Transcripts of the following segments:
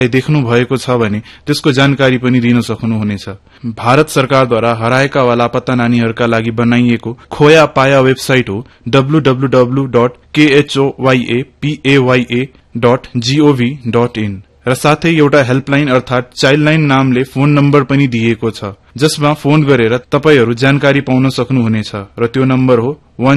देख्नु भएको छ भने त्यसको जानकारी पनि दिन सक्नुहुनेछ। भारत सरकारद्वारा हराएका वा लापत्ता नानीहरूका लागि बनाइएको खोया पाया वेबसाइट हो www.khyoapaya.gov.in र साथै एउटा हेल्पलाइन अर्थात चाइल्ड लाइन नामले फोन नम्बर पनि दिएको छ, जसमा फोन गरेर तपाईहरू जानकारी पाउन सक्नुहुनेछ र त्यो नम्बर हो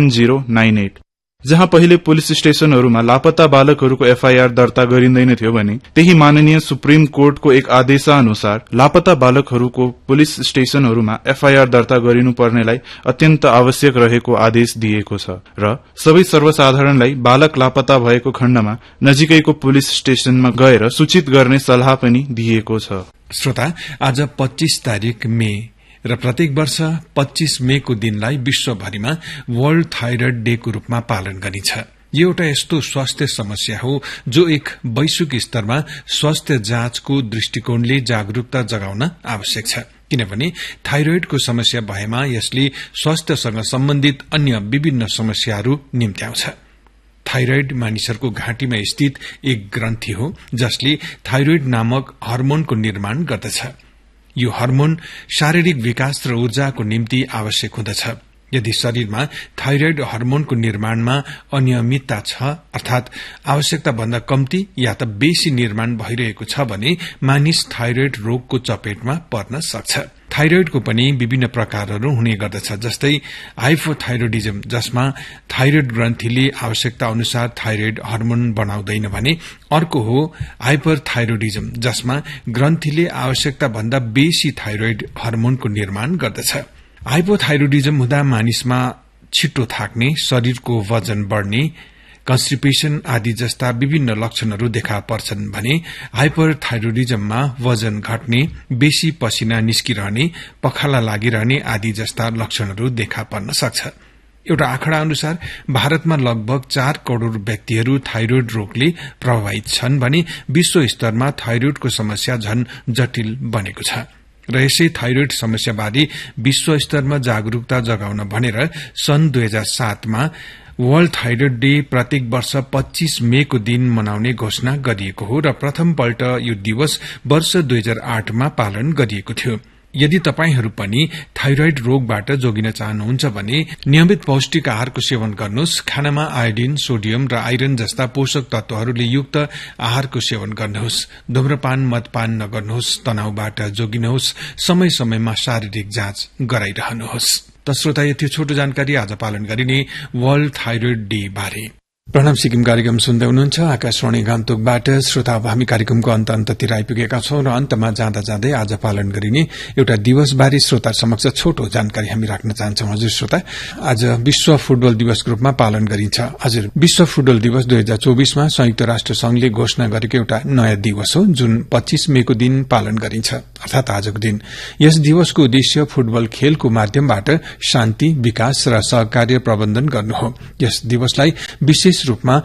1098। जहाँ पहिले पुलिस स्टेशनहरूमा लापत्ता बालकहरूको एफआईआर दर्ता गरिँदैन थियो भने त्यही माननीय सुप्रिम कोर्टको एक आदेश अनुसार लापत्ता बालकहरूको पुलिस स्टेशनहरूमा एफआईआर दर्ता गरिनुपर्नेलाई अत्यन्त आवश्यक रहेको आदेश दिएको छ र सबै सर्वसाधारणलाई बालक लापत्ता भएको खण्डमा नजिकैको पुलिस स्टेशनमा गएर सूचित गर्ने सल्लाह पनि दिएको छ। श्रोता, आज 25 तारिक मे र प्रत्येक वर्ष 25 मेको दिनलाई विश्वभरिमा वर्ल्ड थाइरोइड डे को रूपमा पालन गरिन्छ। यो एउटा यस्तो स्वास्थ्य समस्या हो जो एक वैश्विक स्तरमा स्वास्थ्य जाँचको दृष्टिकोणले जागरूकता जगाउन आवश्यक छ, किनभने थाइरोइडको समस्या भएमा यसले स्वास्थ्यसँग सम्बन्धित अन्य विभिन्न समस्याहरू निम्त्याउँछ। थाइरोइड मानिसहरूको घाँटीमा स्थित एक ग्रन्थि हो जसले थाइरोइड नामक हर्मोनको निर्माण गर्दछ। यो हर्मोन शारीरिक विकास र ऊर्जाको निम्ति आवश्यक हुँदछ। यदि शरीरमा थाइरोइड हर्मोनको निर्माणमा अनियमितता छ, अर्थात आवश्यकता भन्दा कम्ती या त बेसी निर्माण भइरहेको छ भने मानिस थाइरोइड रोगको चपेटमा पर्न सक्छ। थाइरोइडको पनि विभिन्न प्रकारहरू हुने गर्दछ, जस्तै हाइपोथाइरोइडिजम जसमा थाइरोइड ग्रन्थीले आवश्यकता अनुसार थाइरोइड हर्मोन बनाउँदैन भने अर्को हो हाइपरथाइरोइडिजम जसमा ग्रन्थीले आवश्यकता भन्दा बेसी थाइरोइड हर्मोनको निर्माण गर्दछ। हाइपोथाइरोइडिजम हुँदा मानिसमा छिटो थाक्ने, शरीरको वजन बढ़ने, कन्स्टिपेशन आदि जस्ता विभिन्न लक्षणहरू देखा पर्छन् भने हाइपरथाइरोइडिजममा वजन घट्ने, बेसी पसिना निस्किरहने, पखाला लागिरहने आदि जस्ता लक्षणहरू देखा पर्न सक्छ। एउटा आँकडा अनुसार भारतमा लगभग 4 करोड़ व्यक्तिहरू थाइरोइड रोगले प्रभावित छन् भने विश्व स्तरमा थाइरोइडको समस्या झन जटिल बनेको छ र यसै थाइरोइड समस्याबारे विश्व स्तरमा जागरूकता जगाउन भनेर सन् 2007 मा वर्ल्ड थाइरोइड डे प्रत्येक वर्ष 25 मेको दिन मनाउने घोषणा गरिएको हो र प्रथम पल्ट यो दिवस वर्ष 2008 मा पालन गरिएको थियो। यदि तपाईहरू पनि थाइरोइड रोगबाट जोगिन चाहनुहुन्छ भने नियमित पौष्टिक आहारको सेवन गर्नुहोस्, खानामा आयोडिन, सोडियम र आइरन जस्ता पोषक तत्वहरूले युक्त आहारको सेवन गर्नुहोस्, धूम्रपान मदपान नगर्नुहोस्, तनावबाट जोगिनुहोस्, समय समयमा शारीरिक जाँच गराइरहनुहोस्। त श्रोता, यो थियो छोटो जानकारी आज पालन गरिने वर्ल्ड थाइरोइड डे बारे। प्रणाम सिक्किम कार्यक्रम सुन्दै हुनुहुन्छ आकाशवाणी गान्तोकबाट। श्रोता, अब हामी कार्यक्रमको अन्ततिर आइपुगेका छौं र अन्तमा जाँदा जाँदै आज पालन गरिने एउटा दिवसबारे श्रोता समक्ष छोटो जानकारी हामी राख्न चाहन्छौं। हजुर श्रोता, आज विश्व फुटबल दिवसको रूपमा पालन गरिन्छ। हजुर, विश्व फुटबल दिवस 2024 मा संयुक्त राष्ट्र संघले घोषणा गरेको एउटा नयाँ दिवस हो जुन 25 मेको दिन पालन गरिन्छ, अर्थात आजको दिन। यस दिवसको उद्देश्य फुटबल खेलको माध्यमबाट शान्ति, विकास र सहकार्य प्रबन्धन गर्नु हो। यस दिवसलाई विशेष रूपमा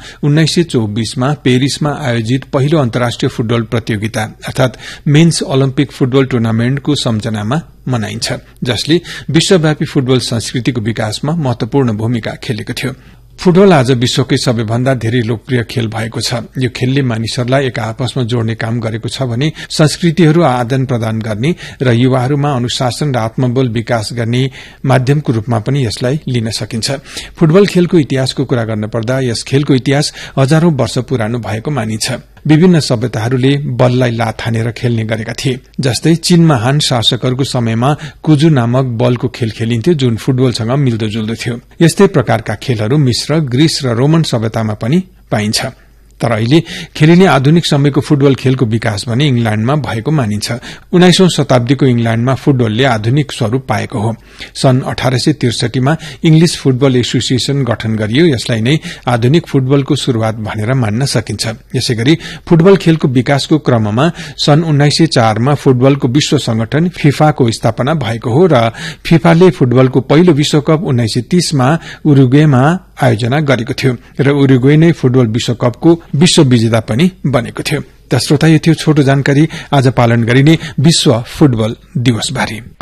1924 मा पेरिसमा आयोजित पहिलो अन्तर्राष्ट्रिय फुटबल प्रतियोगिता अर्थात मेन्स ओलम्पिक फुटबल टुर्नामेन्टको सम्झनामा मनाइन्छ, जसले विश्वव्यापी फुटबल संस्कृतिको विकासमा महत्वपूर्ण भूमिका खेलेको थियो। फुटबल आज विश्वकै सबैभन्दा धेरै लोकप्रिय खेल भएको छ। यो खेलले मानिसहरूलाई एक आपसमा जोड्ने काम गरेको छ भने संस्कृतिहरू आदान प्रदान गर्ने र युवाहरूमा अनुशासन र आत्मबल विकास गर्ने माध्यमको रूपमा पनि यसलाई लिन सकिन्छ। फुटबल खेलको इतिहासको कुरा गर्नुपर्दा यस खेलको इतिहास हजारौं वर्ष पुरानो भएको मानिन्छ। विभिन्न सभ्यताहरूले बललाई लात हानेर खेल्ने गरेका थिए, जस्तै चीनमा हान शासकहरूको समयमा कुजु नामक बलको खेल खेलिन्थ्यो जुन फुटबलसँग मिल्दोजुल्दो थियो। यस्तै प्रकारका खेलहरू मिश्र, ग्रीस र रोमन सभ्यतामा पनि पाइन्छ। तर अहिले खेलिने आधुनिक समयको फुटबल खेलको विकास भने इंग्ल्याण्डमा भएको मानिन्छ। 19औं शताब्दीको इंग्ल्याण्डमा फुटबलले आधुनिक स्वरूप पाएको हो। सन् 1863 मा इंग्लिश फुटबल एसोसिएशन गठन गरियो। यसलाई नै आधुनिक फुटबलको शुरूआत भनेर मान्न सकिन्छ। यसैगरी फुटबल खेलको विकासको क्रममा सन् 1904 मा फुटबलको विश्व संगठन फिफाको स्थापना भएको हो र फिफाले फुटबलको पहिलो विश्वकप 1930 मा उरुग्वेमा आयोजना गरेको थियो र उरुग्वे नै फुटबल विश्वकपको विश्व विजेता पनि बनेको थियो। त श्रोता, यो थियो छोटो जानकारी आज पालन गरिने विश्व फुटबल दिवस बारे।